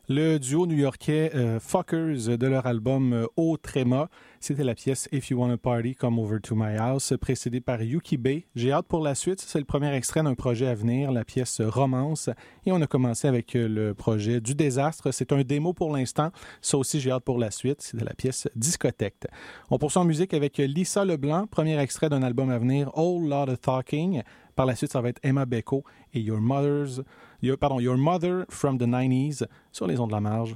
Le duo new-yorkais Fuckers de leur album Au Tréma, c'était la pièce If You Wanna Party, Come Over to My House, précédée par Yuki Bay. J'ai hâte pour la suite, c'est le premier extrait d'un projet à venir, la pièce Romance. Et on a commencé avec le projet Du Désastre. C'est un démo pour l'instant, ça aussi j'ai hâte pour la suite, c'est de la pièce Discothèque. On poursuit en musique avec Lisa Leblanc, premier extrait d'un album à venir, Whole Lot of Talking. Par la suite, ça va être Emma Beko et Your Mother from the 90s sur les ondes de la marge.